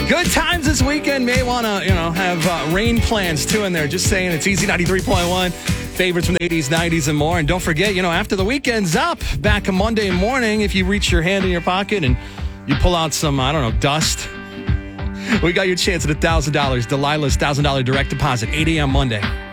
Good times this weekend. May want to, have rain plans too in there. Just saying, it's Easy 93.1. Favorites from the 80s, 90s, and more. And don't forget, after the weekend's up, back on Monday morning, if you reach your hand in your pocket and you pull out some, dust, we got your chance at $1,000. Delilah's $1,000 direct deposit, 8 a.m. Monday.